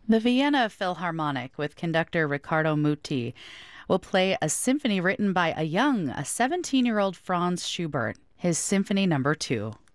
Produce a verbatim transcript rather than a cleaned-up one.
The Vienna Philharmonic, with conductor Riccardo Muti, will play a symphony written by a young, a seventeen year old Franz Schubert, his Symphony Number Two.